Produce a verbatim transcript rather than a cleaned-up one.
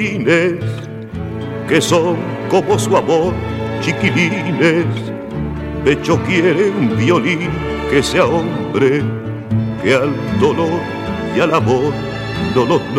que son como su amor, chiquilines. Pecho quiere un violín que sea hombre, que al dolor y al amor no los